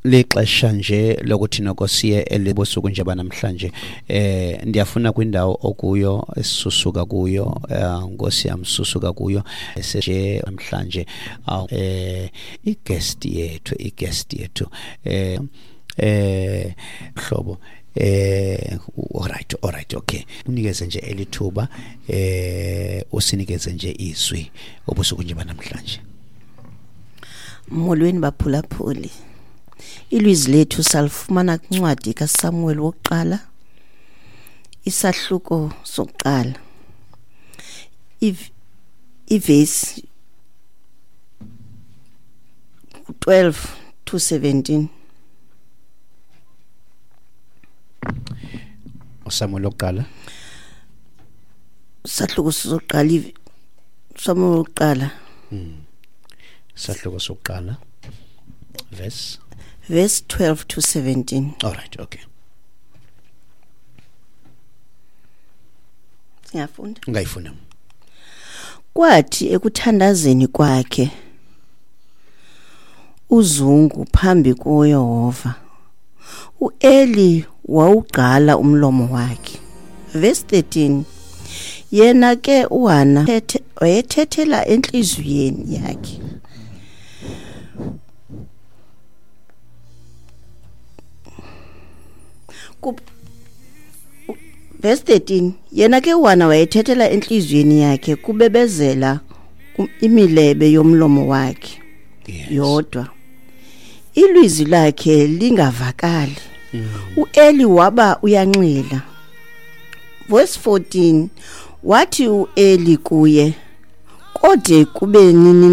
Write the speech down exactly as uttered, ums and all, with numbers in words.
lexesha nje lokuthi nokosiye elibusuku nje banamhlanje eh ndiyafuna kwindawo okuyo esisusuka kuyo Nkosi yami susuka kuyo nje namhlanje eh i-guest yethu i-guest yethu eh eh hlobo eh alright alright okay unikeze nje elithuba eh usinikeze nje izwi obusuku nje banamhlanje. Molweni baphulaphuli, ilizwi lethu salifumana kwincwadi kaSamuel wokuqala isahluko sokuqala ivesi twelve to seventeen. Samuel wokuqala sahluko sokuqala Samuel wokuqala sahluko sokuqala verse verse twelve to seventeen. All right, okay. Siyafunda. Ngayifuna. Kwathi ekuthandazeni kwakhe uzungu phambi kuYehova uEli wawugqala umlomo wakhe. Verse thirteen. Yena ke uHana wayethethela enhliziyweni yakhe. Verse thirteen. Yena ke uHana wayethethela enhliziyweni yakhe kubebezela imilebe yomlomo wakhe. Yes. Yodwa ilizwi lakhe lingavakali. Mm. uEli waba uyanxila. Verse fourteen. Wathi uEli kuye, kodwa kube nini